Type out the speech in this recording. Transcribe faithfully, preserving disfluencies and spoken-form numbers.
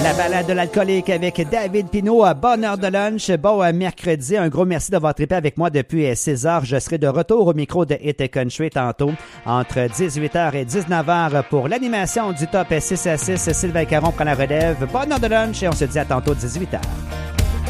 La balade de l'alcoolique avec David Pinault. Bonne heure de lunch. Bon euh, mercredi. Un gros merci d'avoir trippé avec moi depuis six heures. Je serai de retour au micro de Hit Country tantôt entre dix-huit heures et dix-neuf heures pour l'animation du top six à six. Sylvain Caron prend la relève. Bonne heure de lunch et on se dit à tantôt dix-huit heures.